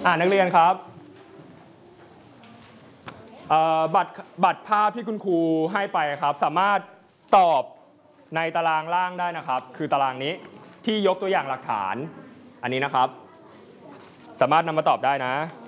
นักเรียนครับบัตรภาพที่คุณครูให้ไปครับสามารถตอบในตารางล่างได้นะครับคือตารางนี้ที่ยกตัวอย่างหลักฐานอันนี้นะครับสามารถนำมาตอบได้นะ